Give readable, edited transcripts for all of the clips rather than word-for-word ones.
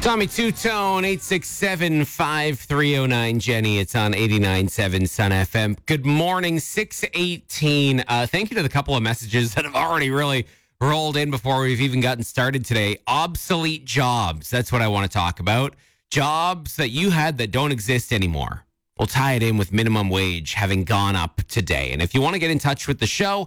Tommy Two-Tone, 867-5309. Jenny, it's on 89.7 Sun FM. Good morning, 6:18. Thank you to the couple of messages that have already really rolled in before we've even gotten started today. Obsolete jobs. That's what I want to talk about. Jobs that you had that don't exist anymore. We'll tie it in with minimum wage having gone up today. And if you want to get in touch with the show,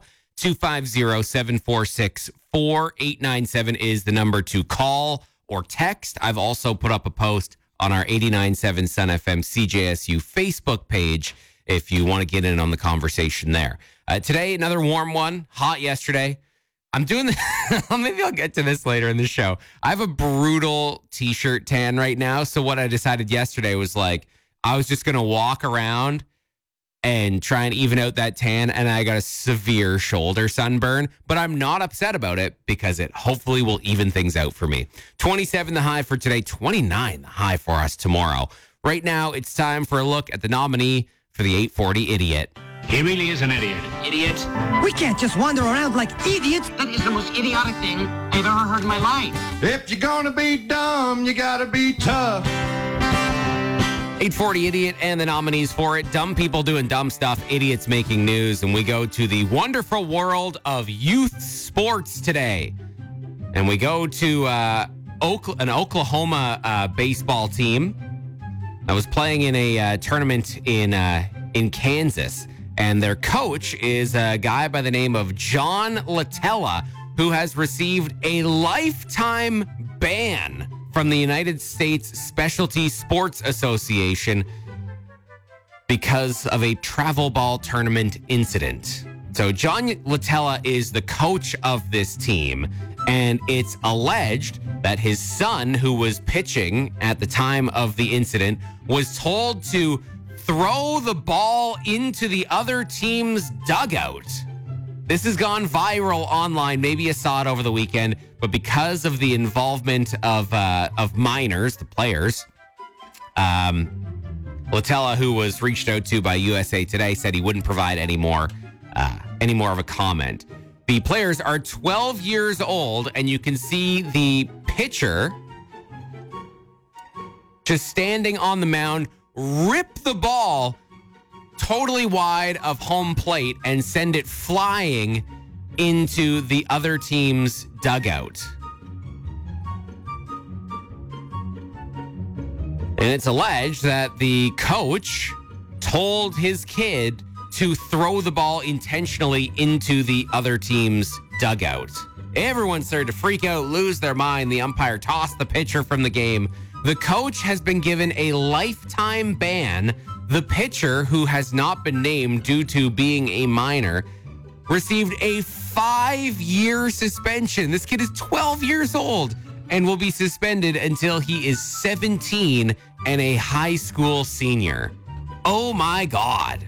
250-746-4897 is the number to call or text. I've also put up a post on our 89.7 Sun FM CJSU Facebook page if you want to get in on the conversation there. Today, another warm one. Hot yesterday. I'm doing maybe I'll get to this later in the show. I have a brutal t-shirt tan right now. So what I decided yesterday was I was just going to walk around and try and even out that tan, and I got a severe shoulder sunburn, but I'm not upset about it because it hopefully will even things out for me. 27 the high for today, 29 the high for us tomorrow. Right now, it's time for a look at the nominee for the 840 Idiot. He really is an idiot. Idiot. We can't just wander around like idiots. That is the most idiotic thing I've ever heard in my life. If you're gonna be dumb, you gotta be tough. 840 Idiot and the nominees for it. Dumb people doing dumb stuff, idiots making news. And we go to the wonderful world of youth sports today. And we go to an Oklahoma baseball team that was playing in a tournament in Kansas. And their coach is a guy by the name of John Latella, who has received a lifetime ban from the United States Specialty Sports Association because of a travel ball tournament incident. So John Latella is the coach of this team, and it's alleged that his son, who was pitching at the time of the incident, was told to throw the ball into the other team's dugout. This has gone viral online. Maybe you saw it over the weekend, but because of the involvement of minors, the players, Latella, who was reached out to by USA Today, said he wouldn't provide any more of a comment. The players are 12 years old, and you can see the pitcher just standing on the mound, rip the ball totally wide of home plate and send it flying into the other team's dugout. And it's alleged that the coach told his kid to throw the ball intentionally into the other team's dugout. Everyone started to freak out, lose their mind. The umpire tossed the pitcher from the game. The coach has been given a lifetime ban. The pitcher, who has not been named due to being a minor, received a 5-year suspension. This kid is 12 years old and will be suspended until he is 17 and a high school senior. Oh my God.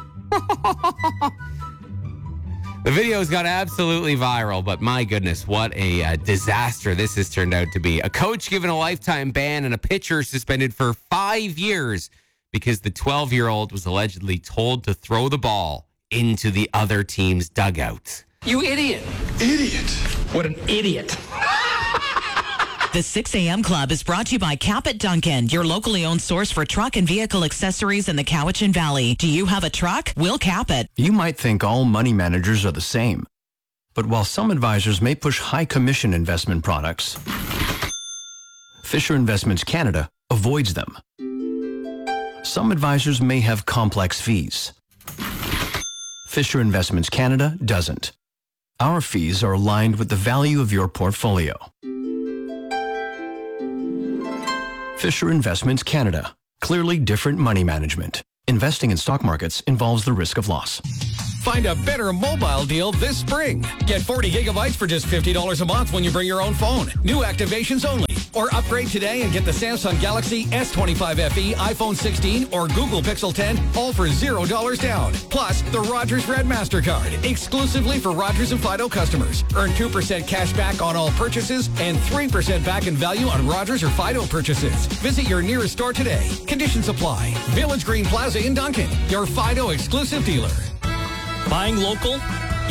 The video's got absolutely viral, but my goodness, what a disaster this has turned out to be. A coach given a lifetime ban and a pitcher suspended for 5 years because the 12-year-old was allegedly told to throw the ball into the other team's dugout. You idiot. Idiot. What an idiot. The 6 a.m. Club is brought to you by Capit Duncan, your locally owned source for truck and vehicle accessories in the Cowichan Valley. Do you have a truck? We'll cap it. You might think all money managers are the same. But while some advisors may push high commission investment products, Fisher Investments Canada avoids them. Some advisors may have complex fees. Fisher Investments Canada doesn't. Our fees are aligned with the value of your portfolio. Fisher Investments Canada. Clearly different money management. Investing in stock markets involves the risk of loss. Find a better mobile deal this spring. Get 40 gigabytes for just $50 a month when you bring your own phone. New activations only. Or upgrade today and get the Samsung Galaxy S25 FE, iPhone 16, or Google Pixel 10, all for $0 down. Plus, the Rogers Red MasterCard, exclusively for Rogers and Fido customers. Earn 2% cash back on all purchases and 3% back in value on Rogers or Fido purchases. Visit your nearest store today. Conditions apply. Village Green Plaza in Duncan, your Fido exclusive dealer. Buying local? Yeah,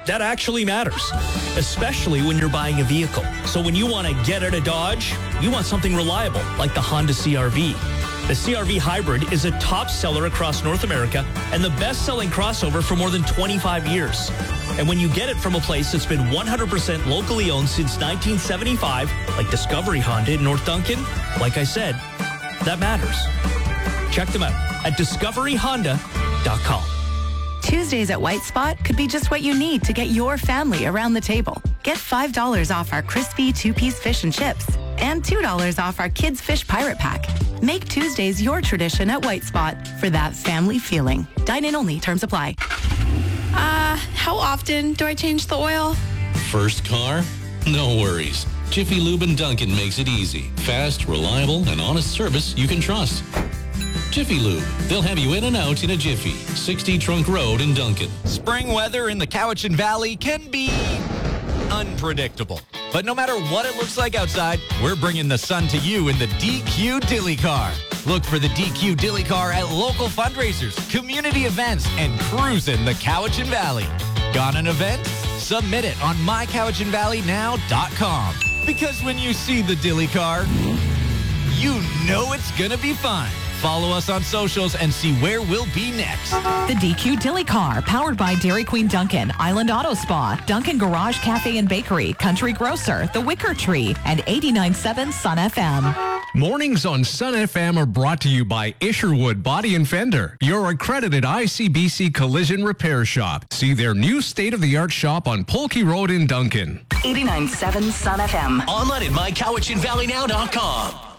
That actually matters, especially when you're buying a vehicle. So when you want to get out of Dodge, you want something reliable, like the Honda CR-V. The CR-V Hybrid is a top seller across North America and the best-selling crossover for more than 25 years. And when you get it from a place that's been 100% locally owned since 1975, like Discovery Honda in North Duncan, like I said, that matters. Check them out at discoveryhonda.com. Tuesdays at White Spot could be just what you need to get your family around the table. Get $5 off our crispy 2-piece fish and chips and $2 off our Kids Fish Pirate Pack. Make Tuesdays your tradition at White Spot for that family feeling. Dine-in only. Terms apply. How often do I change the oil? First car? No worries. Jiffy Lube in Duncan makes it easy. Fast, reliable, and honest service you can trust. Jiffy Lube. They'll have you in and out in a jiffy. 60 Trunk Road in Duncan. Spring weather in the Cowichan Valley can be unpredictable. But no matter what it looks like outside, we're bringing the sun to you in the DQ Dilly Car. Look for the DQ Dilly Car at local fundraisers, community events, and cruising the Cowichan Valley. Got an event? Submit it on mycowichanvalleynow.com. Because when you see the Dilly Car, you know it's gonna be fun. Follow us on socials and see where we'll be next. The DQ Dilly Car, powered by Dairy Queen Duncan, Island Auto Spa, Duncan Garage Cafe and Bakery, Country Grocer, The Wicker Tree, and 89.7 Sun FM. Mornings on Sun FM are brought to you by Isherwood Body and Fender, your accredited ICBC collision repair shop. See their new state-of-the-art shop on Polkey Road in Duncan. 89.7 Sun FM. Online at mycowichanvalleynow.com.